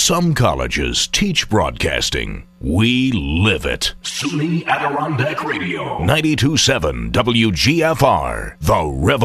Some colleges teach broadcasting. We live it. SUNY Adirondack Radio. 92.7 WGFR. The Revolution.